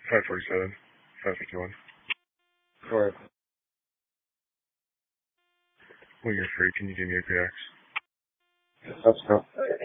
547, 551. Alright. When you're free, can you give me a PX? Let's go.